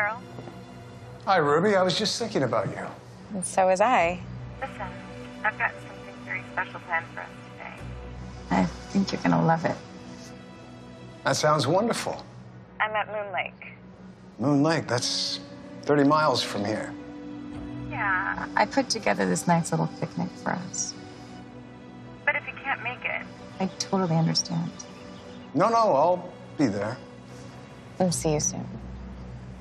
Earl. Hi, Ruby. I was just thinking about you. And so was I. Listen, I've got something very special planned for us today. I think you're gonna love it. That sounds wonderful. I'm at Moon Lake. Moon Lake, that's 30 miles from here. Yeah, I put together this nice little picnic for us. but if you can't make it, I totally understand. No, I'll be there. I'll see you soon.